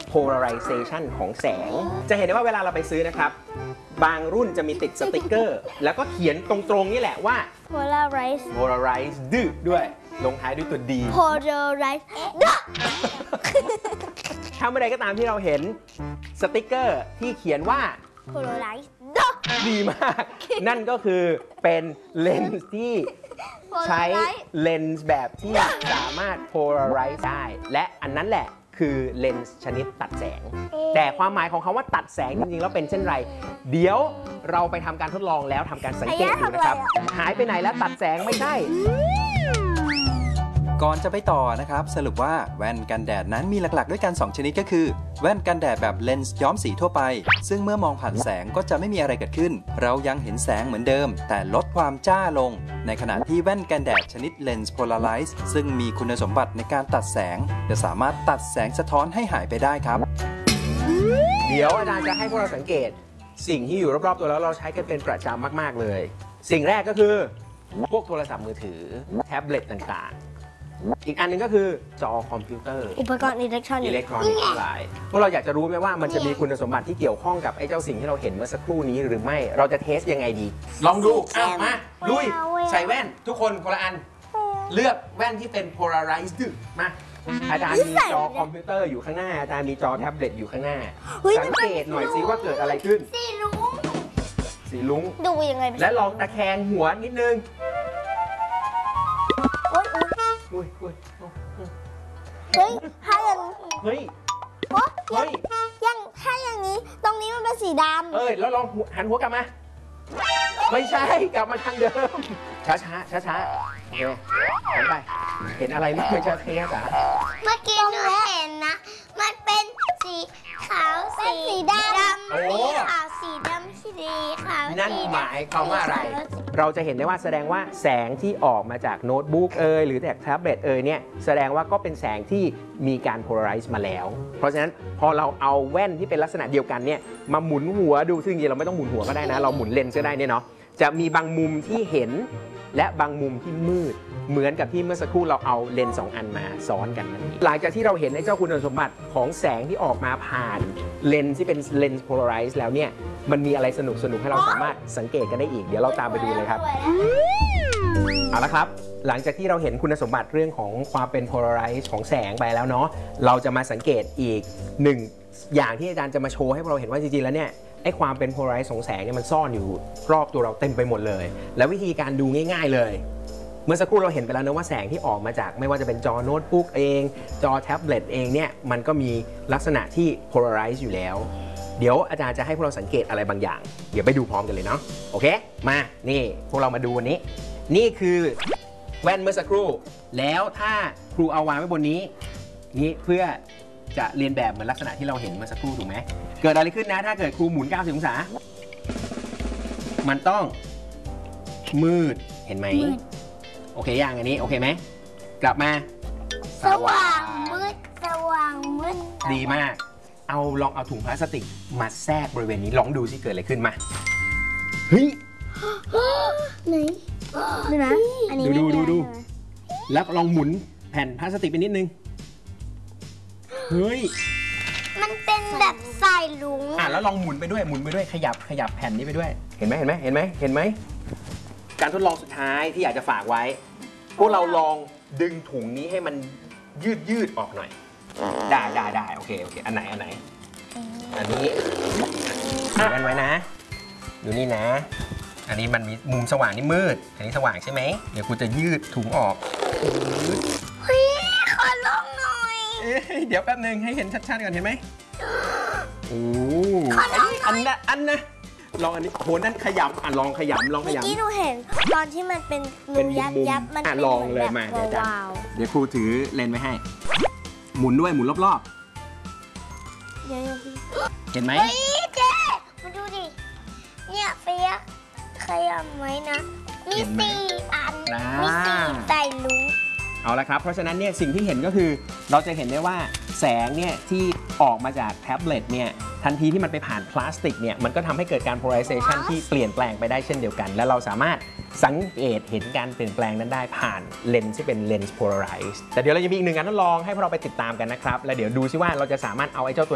polarization ของแสงจะเห็นได้ว่าเวลาเราไปซื้อนะครับบางรุ่นจะมีติดสติกเกอร์แล้วก็เขียนตรงๆนี่แหละว่า polarized ด้วยลงท้ายด้วยตัว D polarized ถ้าเมื่อใดก็ตามที่เราเห็นสติกเกอร์ที่เขียนว่า polarized ดีมาก นั่นก็คือเป็นเลนส์ที่ใช้เลนส์แบบที่สามารถ polarize ได้และอันนั้นแหละคือเลนส์ชนิดตัดแสงแต่ความหมายของคำว่าตัดแสงจริงๆแล้วเป็นเช่นไรเดี๋ยวเราไปทำการทดลองแล้วทำการสังเกตดูนะครับหายไปไหนแล้วตัดแสงไม่ใช่ก่อนจะไปต่อนะครับสรุปว่าแว่นกันแดดนั้นมีหลักๆด้วยกัน2ชนิดก็คือแว่นกันแดดแบบเลนส์ย้อมสีทั่วไปซึ่งเมื่อมองผ่านแสงก็จะไม่มีอะไรเกิดขึ้นเรายังเห็นแสงเหมือนเดิมแต่ลดความจ้าลงในขณะที่แว่นกันแดดชนิดเลนส์โพลาไรซ์ซึ่งมีคุณสมบัติในการตัดแสงจะสามารถตัดแสงสะท้อนให้หายไปได้ครับเดี๋ยวอาจารย์จะให้พวกเราสังเกตสิ่งที่อยู่รอบๆตัวแล้วเราใช้กันเป็นประจำมากๆเลยสิ่งแรกก็คือพวกโทรศัพท์มือถือแท็บเล็ตต่างๆอีกอันนึงก็คือจอคอมพิวเตอร์อุปกรณ์อิเล็กทรอนิกส์อะไรพวกเราอยากจะรู้ไหมว่ามันจะมีคุณสมบัติที่เกี่ยวข้องกับไอ้เจ้าสิ่งที่เราเห็นเมื่อสักครู่นี้หรือไม่เราจะเทสยังไงดีลองดูมาลุยใส่แว่นทุกคนคนละอันเลือกแว่นที่เป็น polarized มาอาจารย์มีจอคอมพิวเตอร์อยู่ข้างหน้าอาจารย์มีจอแท็บเล็ตอยู่ข้างหน้าสังเกตหน่อยสิว่าเกิดอะไรขึ้นสีลุ้งดูยังไงและลองตะแคงหัวนิดนึงเฮ้ยถ้าอย่างเฮ้ยยังถ้าอย่างนี้ตรงนี้มันเป็นสีดำแล้วลองหันหัวกลับมาไม่ใช่กลับมาทางเดิมช้าโอเคหันไปเห็นอะไรไหมช้าเมื่อกี้หนูเห็นนะมันเป็นสีขาวสีดำสีขาวสีดำสีขาวนั่นหมายความว่าอะไรเราจะเห็นได้ว่าแสดงว่าแสงที่ออกมาจากโน้ตบุ๊กหรือจากแท็บเล็ตเนี่ยแสดงว่าก็เป็นแสงที่มีการ polarize มาแล้วเพราะฉะนั้นพอเราเอาแว่นที่เป็นลักษณะเดียวกันเนี่ยมาหมุนหัวดูซึ่งจริงๆเราไม่ต้องหมุนหัวก็ได้นะเราหมุนเลนส์ก็ได้เนี่ยเนาะจะมีบางมุมที่เห็นและบางมุมที่มืดเหมือนกับที่เมื่อสักครู่เราเอาเลนส์2อันมาซ้อนกันนั่นเองหลังจากที่เราเห็นในเจ้าคุณสมบัติของแสงที่ออกมาผ่านเลนส์ที่เป็นเลนส์ polarize แล้วเนี่ยมันมีอะไรสนุกให้เราสามารถสังเกตกันได้อีกเดี๋ยวเราตามไปดูเลยครับเอาละครับหลังจากที่เราเห็นคุณสมบัติเรื่องของความเป็น polarize ของแสงไปแล้วเนาะเราจะมาสังเกตอีก1อย่างที่อาจารย์จะมาโชว์ให้เราเห็นว่าจริงๆแล้วเนี่ยไอ้ความเป็น polarize ของแสงเนี่ยมันซ่อนอยู่รอบตัวเราเต็มไปหมดเลยแล้ววิธีการดูง่ายๆเลยเมื่อสักครู่เราเห็นไปแล้วนะว่าแสงที่ออกมาจากไม่ว่าจะเป็นจอโน้ตบุ๊กเองจอแท็บเล็ตเองเนี่ยมันก็มีลักษณะที่ polarize อยู่แล้วเดี๋ยวอาจารย์จะให้พวกเราสังเกตอะไรบางอย่างเดี๋ยวไปดูพร้อมกันเลยเนาะโอเคมานี่พวกเรามาดูวันนี้นี่คือแว่นเมื่อสักครู่แล้วถ้าครูเอาวางไว้บนนี้นี่เพื่อจะเรียนแบบเหมือนลักษณะที่เราเห็นเมื่อสักครู่ถูกไหมเกิดอะไรขึ้นนะถ้าเกิดครูหมุน90องศามันต้องมืดเห็นไหมโอเคยังอันนี้โอเคไหมกลับมาสว่างมืดดีมากลองเอาถุงพลาสติกมาแทรกบริเวณนี้ลองดูสิเกิดอะไรขึ้นมาเฮ้ยไหนดูนะอันนี้ดูแล้วลองหมุนแผ่นพลาสติกไปนิดนึงเฮ้ยมันเป็นแบบสายลุงแล้วลองหมุนไปด้วยขยับแผ่นนี้ไปด้วยเห็นไหมการทดลองสุดท้ายที่อยากจะฝากไว้พวกเราลองดึงถุงนี้ให้มันยืดออกหน่อยได้โอเคอันไหนอันนี้กันไว้นะดูนี่นะอันนี้มันมีมุมสว่างนี่มืดอันนี้สว่างใช่ไหมเดี๋ยวกูจะยืดถุงออกเฮ้ยขอลองหน่อยเดี๋ยวแป๊บนึงให้เห็นชัดๆก่อนเห็นไหมโอ้อันนะลองอันนี้โหนั่นขยำลองขยำเมื่อกี้หนูเห็นตอนที่มันเป็นรูยับมันเป็นลองเลยมาเดี๋ยวครูถือเลนส์ไว้ให้หมุนด้วยหมุนรอบๆเห็นไหมเฮ้ยเจ๊มาดูดิเนี่ยเฟียขยำไว้นะมี4 อันมี4ใส่ลุงเอาละครับเพราะฉะนั้นเนี่ยสิ่งที่เห็นก็คือเราจะเห็นได้ว่าแสงเนี่ยที่ออกมาจากแท็บเล็ตเนี่ยทันทีที่มันไปผ่านพลาสติกเนี่ยมันก็ทำให้เกิดการ polarization ที่เปลี่ยนแปลงไปได้เช่นเดียวกันและเราสามารถสังเกตเห็นการเปลี่ยนแปลงนั้นได้ผ่านเลนส์ที่เป็นเลนส์ polarized แต่เดี๋ยวเราจะมีอีก1 การทดลองให้พวกเราไปติดตามกันนะครับและเดี๋ยวดูซิว่าเราจะสามารถเอาไอ้เจ้าตัว